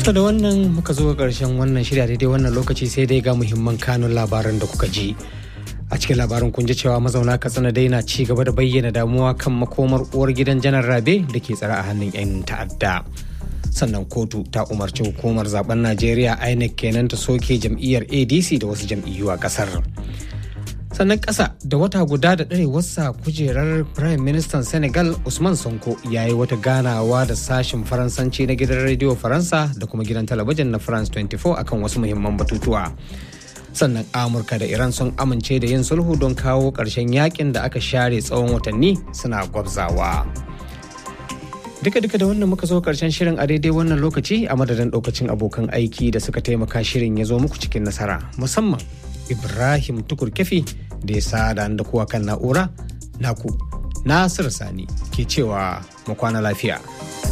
To da wannan muka zo ga ƙarshen wannan shirya daidai wannan lokaci sai dai ga muhimman kanun labaran da kuka ji. A cikin labarin kun ji cewa mazauna Katsina dai na ci gaba da bayyana damuwa kan makomar uwar gidan Janar Rabe da ke tsare a hannun 'yan ta'adda. Sannan kotu ta umarci hukumar zaben Najeriya INEC kenan ta soke jam'iyyar ADC da wasu jam'iyyu a kasar. Sannan ƙasa da wata guda da ɗarewarsa kujerar Prime Minister Senegal Usman Sonko ya yi wata ganawa da sashen Faransanci na gidan rediyo Faransa da kuma gidan talabijin na France 24 akan wasu muhimman batutuwa. Sannan Amurka da Iran sun amince da yin sulhu don kawo ƙarshen yakin da aka share tsawon watanni suna gwabzawa. Duka-duka da wannan muka zo ƙarshen shirin a daidai wannan lokaci a madadin ɗaukacin abokan aiki da suka taimaka shirin ya zo muku cikin nasara, musamman Ibrahim Tukur Kefi da ya sada da kuwa kan na'ura naku Nasir Sani ke cewa mu kwana lafiya.